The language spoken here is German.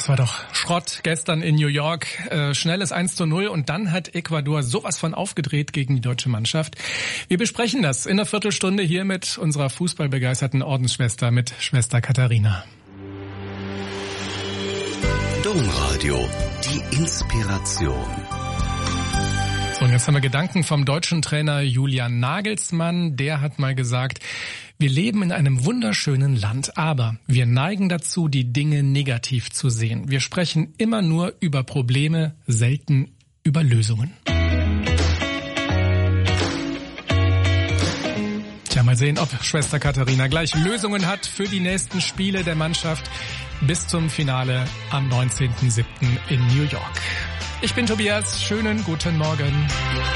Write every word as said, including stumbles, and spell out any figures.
Das war doch Schrott gestern in New York. Äh, schnelles eins zu null und dann hat Ecuador sowas von aufgedreht gegen die deutsche Mannschaft. Wir besprechen das in einer Viertelstunde hier mit unserer fußballbegeisterten Ordensschwester, mit Schwester Katharina. Domradio, die Inspiration. So, und jetzt haben wir Gedanken vom deutschen Trainer Julian Nagelsmann. Der hat mal gesagt, wir leben in einem wunderschönen Land, aber wir neigen dazu, die Dinge negativ zu sehen. Wir sprechen immer nur über Probleme, selten über Lösungen. Tja, mal sehen, ob Schwester Katharina gleich Lösungen hat für die nächsten Spiele der Mannschaft bis zum Finale am neunzehnten siebten in New York. Ich bin Tobias, schönen guten Morgen.